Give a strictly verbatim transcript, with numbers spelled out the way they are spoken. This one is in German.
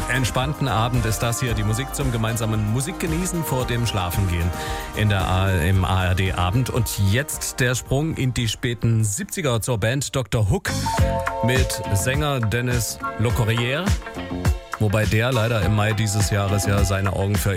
entspannten Abend ist das hier. Die Musik zum gemeinsamen Musikgenießen vor dem Schlafengehen in der A- im A R D-Abend. Und jetzt der Sprung in die späten siebziger zur Band Doktor Hook mit Sänger Dennis Locorriere. Wobei der leider im Mai dieses Jahres ja seine Augen für